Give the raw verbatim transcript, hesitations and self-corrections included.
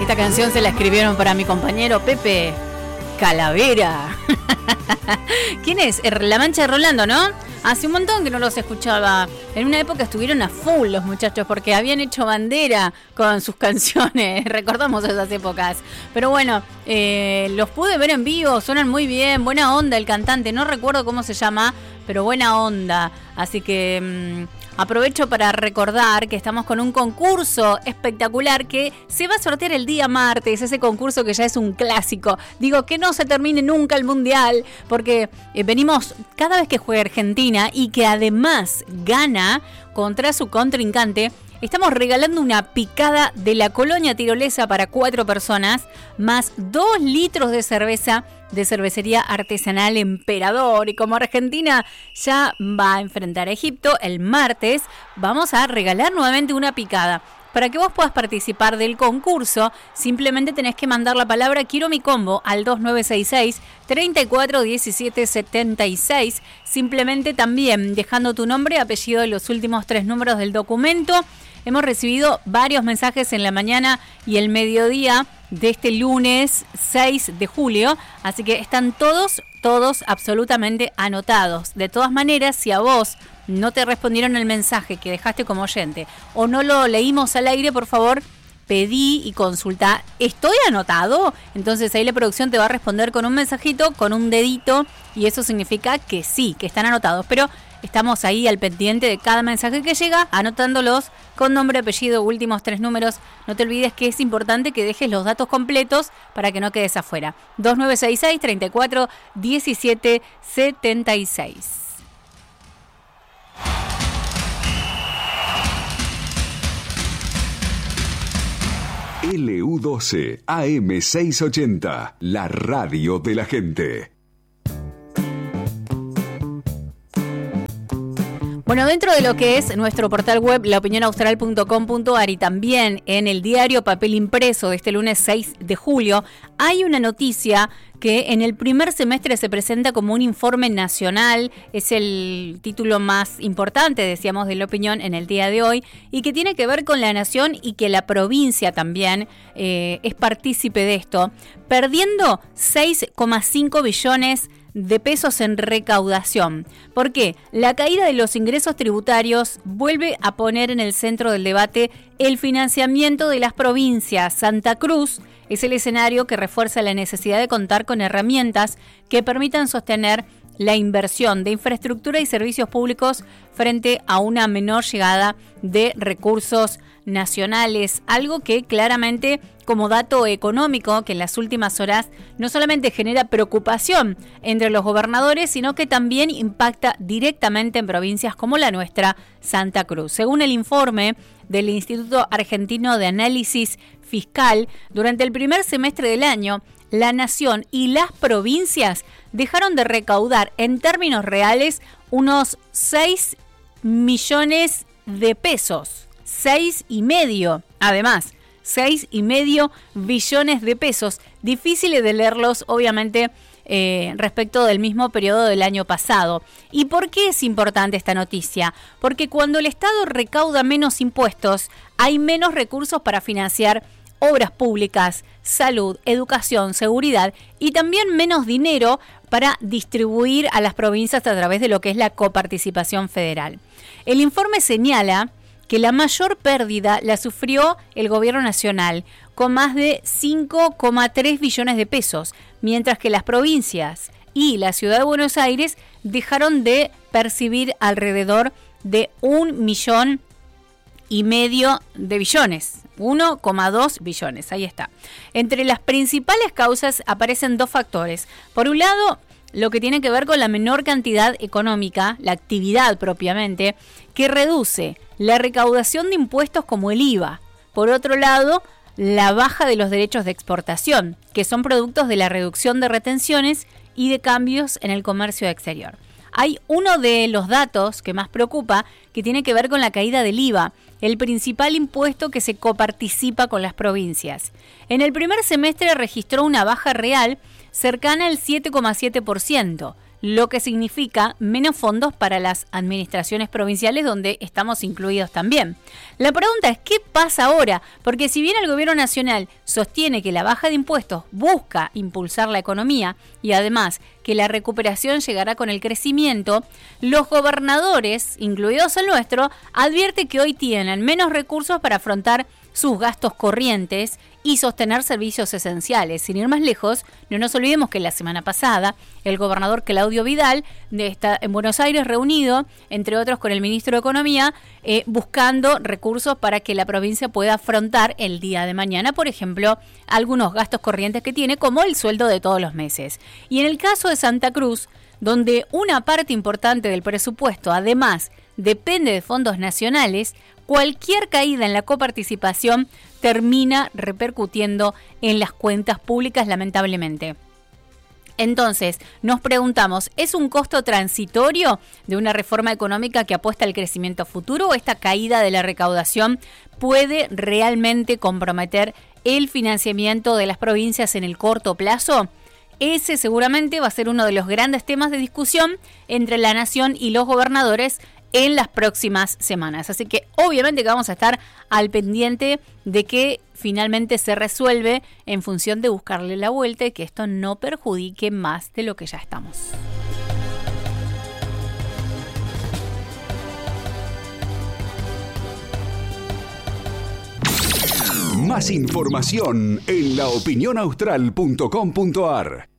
Esta canción se la escribieron para mi compañero Pepe Calavera. ¿Quién es? La Mancha de Rolando, ¿no? Hace un montón que no los escuchaba. En una época estuvieron a full los muchachos porque habían hecho bandera con sus canciones. Recordamos esas épocas. Pero bueno, eh, los pude ver en vivo, suenan muy bien. Buena onda el cantante, no recuerdo cómo se llama, pero buena onda. Así que mmm, aprovecho para recordar que estamos con un concurso espectacular que se va a sortear el día martes, ese concurso que ya es un clásico. Digo, que no se termine nunca el Mundial, porque eh, venimos cada vez que juega Argentina y que además gana contra su contrincante. Estamos regalando una picada de la Colonia Tirolesa para cuatro personas, más dos litros de cerveza de cervecería artesanal Emperador. Y como Argentina ya va a enfrentar a Egipto el martes, vamos a regalar nuevamente una picada. Para que vos puedas participar del concurso, simplemente tenés que mandar la palabra Quiero mi combo al dos nueve seis seis, tres cuatro uno siete siete seis. Simplemente también dejando tu nombre, apellido y los últimos tres números del documento. Hemos recibido varios mensajes en la mañana y el mediodía de este lunes seis de julio, así que están todos, todos absolutamente anotados. De todas maneras, si a vos no te respondieron el mensaje que dejaste como oyente o no lo leímos al aire, por favor, pedí y consulta, ¿estoy anotado? Entonces ahí la producción te va a responder con un mensajito, con un dedito, y eso significa que sí, que están anotados, pero estamos ahí al pendiente de cada mensaje que llega, anotándolos con nombre, apellido, últimos tres números. No te olvides que es importante que dejes los datos completos para que no quedes afuera. dos nueve seis seis, tres cuatro uno siete siete seis. L U doce A M seiscientos ochenta, la radio de la gente. Bueno, dentro de lo que es nuestro portal web, la opinión austral punto com punto a r, y también en el diario papel impreso de este lunes seis de julio, hay una noticia que en el primer semestre se presenta como un informe nacional. Es el título más importante, decíamos, de la opinión en el día de hoy, y que tiene que ver con la nación y que la provincia también eh, es partícipe de esto, perdiendo seis coma cinco billones de pesos en recaudación. ¿Por qué? La caída de los ingresos tributarios vuelve a poner en el centro del debate el financiamiento de las provincias. Santa Cruz es el escenario que refuerza la necesidad de contar con herramientas que permitan sostener la inversión de infraestructura y servicios públicos frente a una menor llegada de recursos nacionales, algo que claramente, como dato económico, que en las últimas horas no solamente genera preocupación entre los gobernadores, sino que también impacta directamente en provincias como la nuestra, Santa Cruz. Según el informe del Instituto Argentino de Análisis Fiscal, durante el primer semestre del año, la nación y las provincias dejaron de recaudar en términos reales unos seis millones de pesos. Seis y medio, además, seis y medio billones de pesos. Difíciles de leerlos, obviamente, eh, respecto del mismo periodo del año pasado. ¿Y por qué es importante esta noticia? Porque cuando el Estado recauda menos impuestos, hay menos recursos para financiar obras públicas, salud, educación, seguridad, y también menos dinero para distribuir a las provincias a través de lo que es la coparticipación federal. El informe señala que la mayor pérdida la sufrió el gobierno nacional, con más de cinco coma tres billones de pesos, mientras que las provincias y la ciudad de Buenos Aires dejaron de percibir alrededor de un millón y medio de billones. uno coma dos billones, ahí está. Entre las principales causas aparecen dos factores. Por un lado, lo que tiene que ver con la menor cantidad económica, la actividad propiamente, que reduce la recaudación de impuestos como el I V A. Por otro lado, la baja de los derechos de exportación, que son productos de la reducción de retenciones y de cambios en el comercio exterior. Hay uno de los datos que más preocupa, que tiene que ver con la caída del I V A, el principal impuesto que se coparticipa con las provincias. En el primer semestre registró una baja real cercana al siete coma siete por ciento. lo que significa menos fondos para las administraciones provinciales donde estamos incluidos también. La pregunta es, ¿qué pasa ahora? Porque si bien el gobierno nacional sostiene que la baja de impuestos busca impulsar la economía y además que la recuperación llegará con el crecimiento, los gobernadores, incluidos el nuestro, advierten que hoy tienen menos recursos para afrontar sus gastos corrientes y sostener servicios esenciales. Sin ir más lejos, no nos olvidemos que la semana pasada el gobernador Claudio Vidal de esta, en Buenos Aires reunido, entre otros con el ministro de Economía, eh, buscando recursos para que la provincia pueda afrontar el día de mañana, por ejemplo, algunos gastos corrientes que tiene, como el sueldo de todos los meses. Y en el caso de Santa Cruz, donde una parte importante del presupuesto, además, depende de fondos nacionales, cualquier caída en la coparticipación termina repercutiendo en las cuentas públicas, lamentablemente. Entonces, nos preguntamos, ¿es un costo transitorio de una reforma económica que apuesta al crecimiento futuro o esta caída de la recaudación puede realmente comprometer el financiamiento de las provincias en el corto plazo? Ese seguramente va a ser uno de los grandes temas de discusión entre la nación y los gobernadores en las próximas semanas. Así que obviamente que vamos a estar al pendiente de que finalmente se resuelve en función de buscarle la vuelta y que esto no perjudique más de lo que ya estamos. Más información en la opinión austral punto com punto a r.